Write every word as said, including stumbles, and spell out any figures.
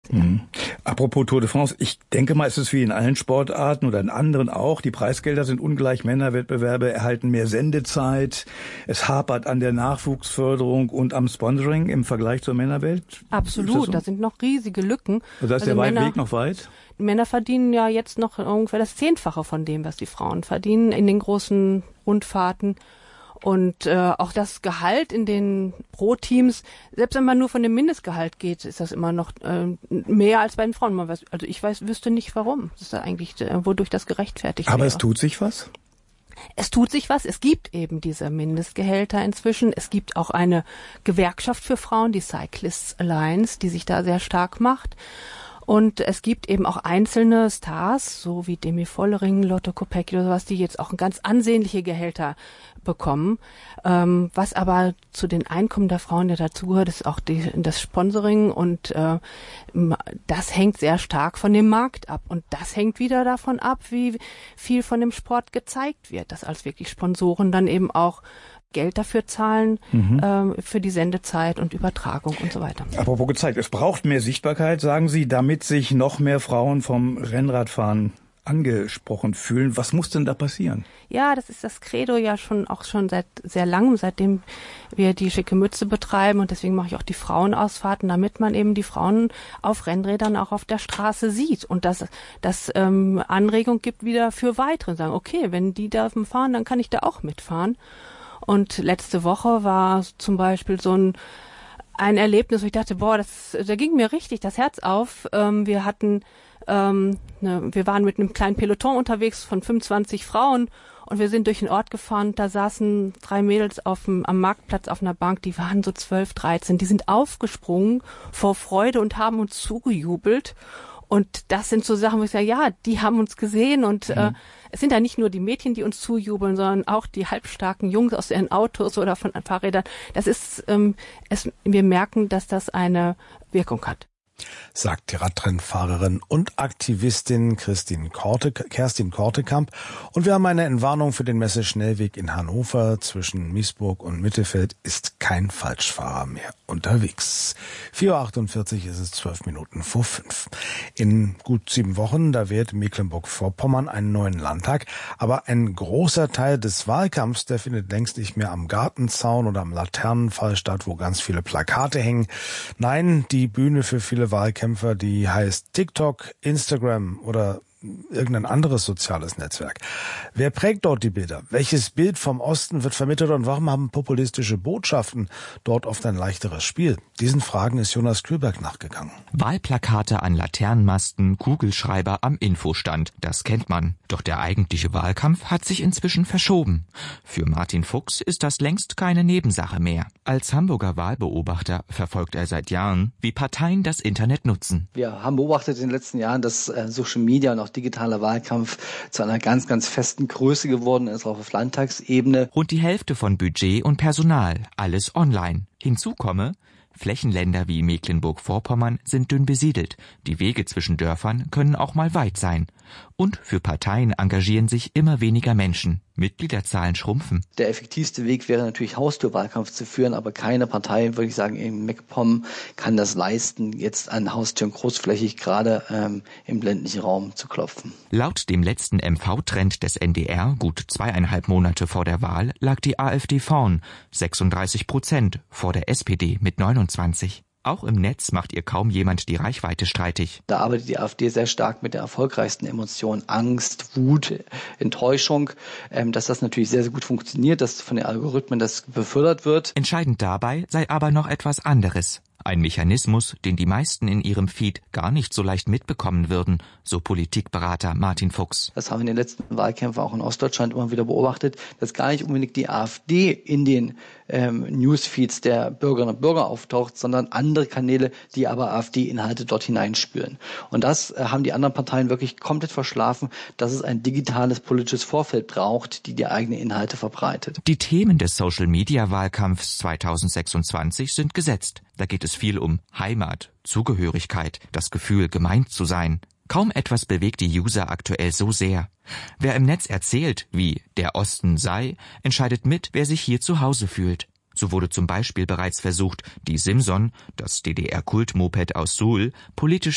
Ja. Mhm. Apropos Tour de France, ich denke mal, es ist wie in allen Sportarten oder in anderen auch, die Preisgelder sind ungleich, Männerwettbewerbe erhalten mehr Sendezeit, es hapert an der Nachwuchsförderung und am Sponsoring im Vergleich zur Männerwelt. Absolut, so? Da sind noch riesige Lücken. Also da ist also der Männer, Weg noch weit? Männer verdienen ja jetzt noch ungefähr das Zehnfache von dem, was die Frauen verdienen in den großen Rundfahrten. Und äh, auch das Gehalt in den Pro-Teams, selbst wenn man nur von dem Mindestgehalt geht, ist das immer noch äh, mehr als bei den Frauen. Man weiß, also ich weiß, wüsste nicht, warum. Das ist ja eigentlich, äh, wodurch das gerechtfertigt Aber wäre. es tut sich was? Es tut sich was. Es gibt eben diese Mindestgehälter inzwischen. Es gibt auch eine Gewerkschaft für Frauen, die Cyclists Alliance, die sich da sehr stark macht. Und es gibt eben auch einzelne Stars, so wie Demi Vollering, Lotte Kopecky oder sowas, die jetzt auch ganz ansehnliche Gehälter bekommen. Ähm, was aber zu den Einkommen der Frauen ja dazugehört, ist auch die, das Sponsoring und äh, das hängt sehr stark von dem Markt ab. Und das hängt wieder davon ab, wie viel von dem Sport gezeigt wird, dass als wirklich Sponsoren dann eben auch Geld dafür zahlen, mhm. ähm, für die Sendezeit und Übertragung und so weiter. Apropos gezeigt, es braucht mehr Sichtbarkeit, sagen Sie, damit sich noch mehr Frauen vom Rennradfahren angesprochen fühlen. Was muss denn da passieren? Ja, das ist das Credo ja schon auch schon seit sehr langem, seitdem wir die schicke Mütze betreiben und deswegen mache ich auch die Frauenausfahrten, damit man eben die Frauen auf Rennrädern auch auf der Straße sieht und dass das ähm, Anregung gibt wieder für weitere. Sagen, okay, wenn die da fahren, dann kann ich da auch mitfahren. Und letzte Woche war zum Beispiel so ein, ein Erlebnis, wo ich dachte, boah, das, da ging mir richtig das Herz auf. Ähm, wir hatten, ähm, ne, wir waren mit einem kleinen Peloton unterwegs von fünfundzwanzig Frauen und wir sind durch den Ort gefahren. Da saßen drei Mädels auf dem, am Marktplatz auf einer Bank, die waren so zwölf, dreizehn. Die sind aufgesprungen vor Freude und haben uns zugejubelt. Und das sind so Sachen, wo ich sage, ja, die haben uns gesehen und mhm. äh, es sind ja nicht nur die Mädchen, die uns zujubeln, sondern auch die halbstarken Jungs aus ihren Autos oder von Fahrrädern. Das ist, ähm, es, wir merken, dass das eine Wirkung hat. Sagt die Radrennfahrerin und Aktivistin Christine Korte, Kerstin Kortekamp. Und wir haben eine Entwarnung für den Messeschnellweg in Hannover. Zwischen Miesburg und Mittelfeld ist kein Falschfahrer mehr unterwegs. vier Uhr achtundvierzig ist es, zwölf Minuten vor fünf. In gut sieben Wochen, da wählt Mecklenburg-Vorpommern einen neuen Landtag. Aber ein großer Teil des Wahlkampfs, der findet längst nicht mehr am Gartenzaun oder am Laternenpfahl statt, wo ganz viele Plakate hängen. Nein, die Bühne für viele Wahlkämpfer, die heißt TikTok, Instagram oder irgendein anderes soziales Netzwerk. Wer prägt dort die Bilder? Welches Bild vom Osten wird vermittelt und warum haben populistische Botschaften dort oft ein leichteres Spiel? Diesen Fragen ist Jonas Kühlberg nachgegangen. Wahlplakate an Laternenmasten, Kugelschreiber am Infostand, das kennt man. Doch der eigentliche Wahlkampf hat sich inzwischen verschoben. Für Martin Fuchs ist das längst keine Nebensache mehr. Als Hamburger Wahlbeobachter verfolgt er seit Jahren, wie Parteien das Internet nutzen. Wir haben beobachtet in den letzten Jahren, dass äh, Social Media und auch digitaler Wahlkampf zu einer ganz, ganz festen Größe geworden ist, auch auf Landtagsebene. Rund die Hälfte von Budget und Personal, alles online. Hinzu komme, Flächenländer wie Mecklenburg-Vorpommern sind dünn besiedelt. Die Wege zwischen Dörfern können auch mal weit sein. Und für Parteien engagieren sich immer weniger Menschen. Mitgliederzahlen schrumpfen. Der effektivste Weg wäre natürlich, Haustürwahlkampf zu führen, aber keine Partei, würde ich sagen, in MacPom kann das leisten, jetzt an Haustüren großflächig gerade ähm, im ländlichen Raum zu klopfen. Laut dem letzten M V-Trend des N D R, gut zweieinhalb Monate vor der Wahl, lag die AfD vorn, sechsunddreißig Prozent, vor der S P D mit neunundzwanzig. Auch im Netz macht ihr kaum jemand die Reichweite streitig. Da arbeitet die AfD sehr stark mit der erfolgreichsten Emotion Angst, Wut, Enttäuschung. Ähm, dass das natürlich sehr, sehr gut funktioniert, dass von den Algorithmen das befördert wird. Entscheidend dabei sei aber noch etwas anderes. Ein Mechanismus, den die meisten in ihrem Feed gar nicht so leicht mitbekommen würden, so Politikberater Martin Fuchs. Das haben wir in den letzten Wahlkämpfen auch in Ostdeutschland immer wieder beobachtet, dass gar nicht unbedingt die AfD in den ähm, Newsfeeds der Bürgerinnen und Bürger auftaucht, sondern andere Kanäle, die aber AfD-Inhalte dort hineinspülen. Und das äh, haben die anderen Parteien wirklich komplett verschlafen, dass es ein digitales politisches Vorfeld braucht, die die eigenen Inhalte verbreitet. Die Themen des Social-Media-Wahlkampfs zweitausendsechsundzwanzig sind gesetzt. Da geht es viel um Heimat, Zugehörigkeit, das Gefühl, gemeint zu sein. Kaum etwas bewegt die User aktuell so sehr. Wer im Netz erzählt, wie der Osten sei, entscheidet mit, wer sich hier zu Hause fühlt. So wurde zum Beispiel bereits versucht, die Simson, das D D R-Kultmoped aus Suhl, politisch